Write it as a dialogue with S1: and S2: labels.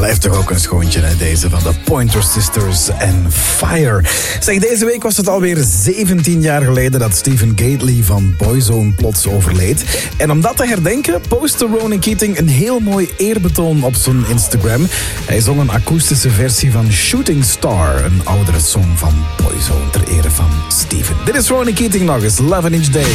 S1: Blijft toch ook een schoontje, hè, deze van de Pointer Sisters en Fire. Zeg, deze week was het alweer 17 jaar geleden dat Stephen Gately van Boyzone plots overleed. En om dat te herdenken postte Ronan Keating een heel mooi eerbetoon op zijn Instagram. Hij zong een akoestische versie van Shooting Star, een oudere song van Boyzone ter ere van Stephen. Dit is Ronan Keating nog eens, Love in Each Day.